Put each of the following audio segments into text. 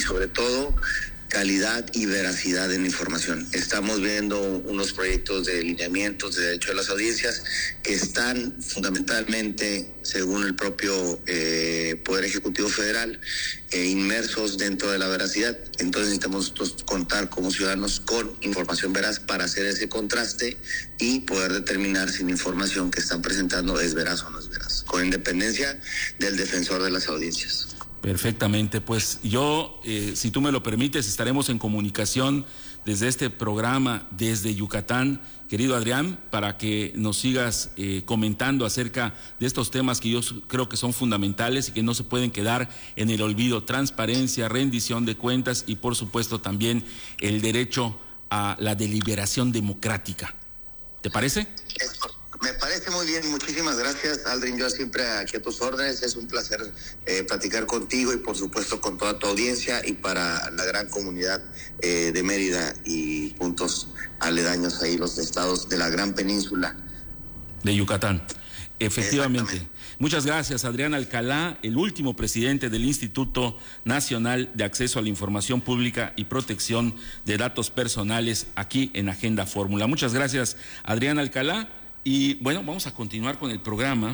sobre todo calidad y veracidad en la información. Estamos viendo unos proyectos de lineamientos de derecho de las audiencias que están fundamentalmente, según el propio Poder Ejecutivo Federal, inmersos dentro de la veracidad. Entonces necesitamos contar como ciudadanos con información veraz para hacer ese contraste y poder determinar si la información que están presentando es veraz o no es veraz, con independencia del defensor de las audiencias. Perfectamente, pues yo, si tú me lo permites, estaremos en comunicación desde este programa, desde Yucatán, querido Adrián, para que nos sigas comentando acerca de estos temas que yo creo que son fundamentales y que no se pueden quedar en el olvido: transparencia, rendición de cuentas y, por supuesto, también el derecho a la deliberación democrática. ¿Te parece? Me parece muy bien, muchísimas gracias, Aldrin. Yo siempre aquí a tus órdenes. Es un placer platicar contigo y por supuesto con toda tu audiencia y para la gran comunidad de Mérida y puntos aledaños ahí, los estados de la gran península de Yucatán. Efectivamente. Muchas gracias, Adrián Alcalá, el último presidente del Instituto Nacional de Acceso a la Información Pública y Protección de Datos Personales, aquí en Agenda Fórmula. Muchas gracias, Adrián Alcalá. Y bueno, vamos a continuar con el programa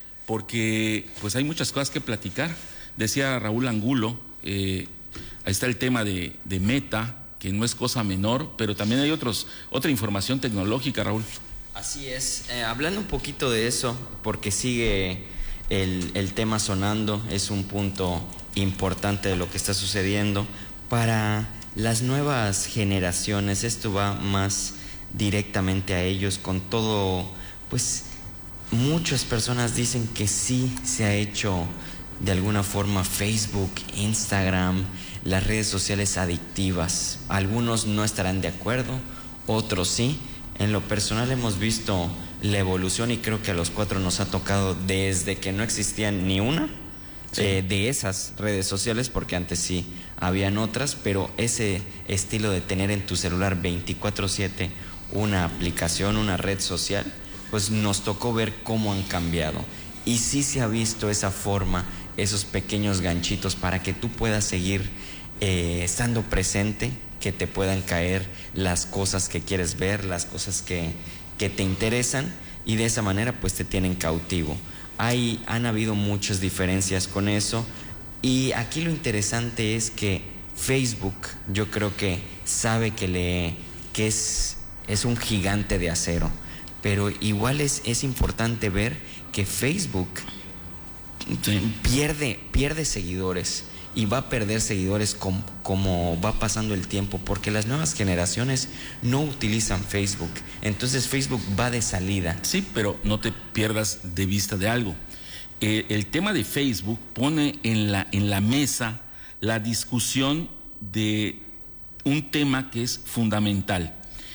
porque pues hay muchas cosas que platicar. Decía Raúl Angulo, ahí está el tema de Meta, que no es cosa menor, pero también hay otra información tecnológica, Raúl. Así es, hablando un poquito de eso, porque sigue el tema sonando, es un punto importante de lo que está sucediendo. Para las nuevas generaciones, esto va más directamente a ellos, con todo, pues muchas personas dicen que sí se ha hecho de alguna forma Facebook, Instagram, las redes sociales adictivas. Algunos no estarán de acuerdo, otros sí. En lo personal hemos visto la evolución y creo que a los cuatro nos ha tocado desde que no existían ni una de esas redes sociales, porque antes sí habían otras, pero ese estilo de tener en tu celular 24/7 una aplicación, una red social, pues nos tocó ver cómo han cambiado. Y sí se ha visto esa forma, esos pequeños ganchitos para que tú puedas seguir estando presente, que te puedan caer las cosas que quieres ver, las cosas que te interesan, y de esa manera pues te tienen cautivo. Han habido muchas diferencias con eso, y aquí lo interesante es que Facebook, yo creo que sabe que es un gigante de acero, pero igual es importante ver que Facebook pierde seguidores, y va a perder seguidores como va pasando el tiempo, porque las nuevas generaciones no utilizan Facebook. Entonces Facebook va de salida. Sí, pero no te pierdas de vista de algo. El tema de Facebook pone en la mesa la discusión de un tema que es fundamental.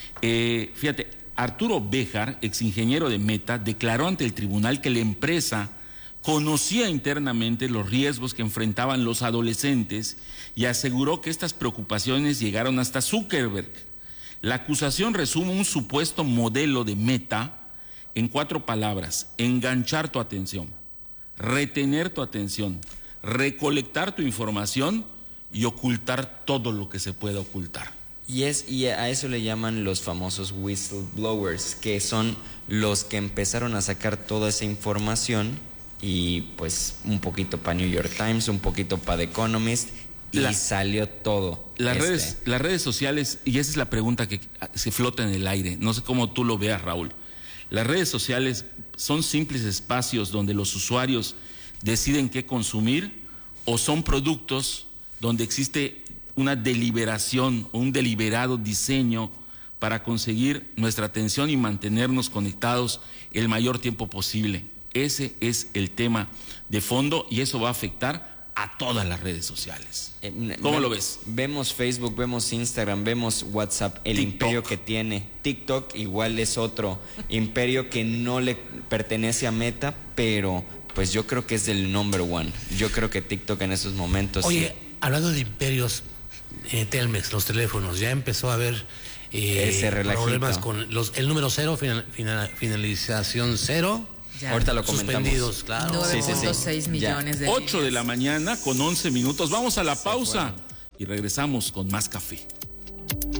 Fíjate, Arturo Béjar, exingeniero de Meta, declaró ante el tribunal que la empresa conocía internamente los riesgos que enfrentaban los adolescentes y aseguró que estas preocupaciones llegaron hasta Zuckerberg. La acusación resume un supuesto modelo de Meta en 4 palabras: enganchar tu atención, retener tu atención, recolectar tu información y ocultar todo lo que se pueda ocultar. Y a eso le llaman los famosos whistleblowers, que son los que empezaron a sacar toda esa información, y pues un poquito para New York Times, un poquito para The Economist, y salió todo. Las redes sociales, y esa es la pregunta que se flota en el aire, no sé cómo tú lo veas, Raúl. Las redes sociales son simples espacios donde los usuarios deciden qué consumir, o son productos donde existe una deliberación o un deliberado diseño para conseguir nuestra atención y mantenernos conectados el mayor tiempo posible. Ese es el tema de fondo, y eso va a afectar a todas las redes sociales. ¿Cómo lo ves? Vemos Facebook, vemos Instagram, vemos WhatsApp, el TikTok. Imperio que tiene. TikTok igual es otro imperio que no le pertenece a Meta, pero pues yo creo que es el number one. Yo creo que TikTok en esos momentos... Oye, sí. Hablando de imperios, Telmex, los teléfonos, ya empezó a haber problemas con el número 0, finalización 0. Ya. Ahorita lo comentamos. Suspendidos, claro. 9.6 millones de 8 de la mañana con 11 minutos. Vamos a la pausa y regresamos con más café.